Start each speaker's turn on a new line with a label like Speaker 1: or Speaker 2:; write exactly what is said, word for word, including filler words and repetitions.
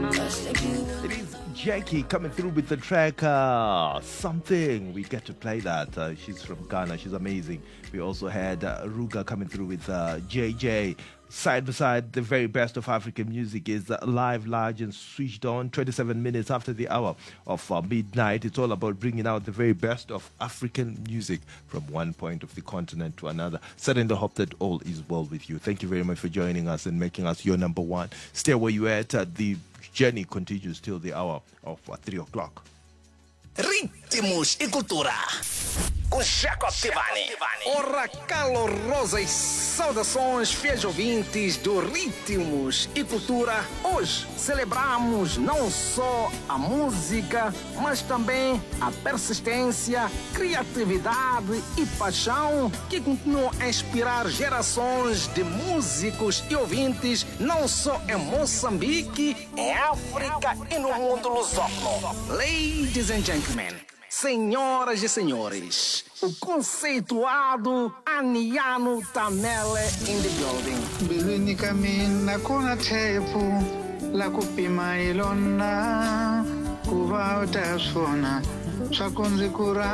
Speaker 1: It is Jackie coming through with the track uh, Something. We get to play that. Uh, she's from Ghana. She's amazing. We also had uh, Ruga coming through with uh, J J. Side by side, the very best of African music is uh, live, large, and switched on. twenty-seven minutes after the hour of uh, midnight. It's all about bringing out the very best of African music from one point of the continent to another. Certainly hope that all is well with you. Thank you very much for joining us and making us your number one. Stay where you at. Uh, the journey continues till the hour of uh, three o'clock.
Speaker 2: Ritmos e Cultura com Jacob Tivani. Ora, calorosas saudações, fiéis ouvintes do Ritmos e Cultura. Hoje celebramos não só a música, mas também a persistência, criatividade e paixão que continuam a inspirar gerações de músicos e ouvintes, não só em Moçambique, em África e no mundo lusófono. Ladies and gentlemen, senhoras e senhores, o conceituado Aniano Tamele in the building.
Speaker 3: Bilini kamina kuna tepu la kupima ilona kuva utasfona swakunzi kura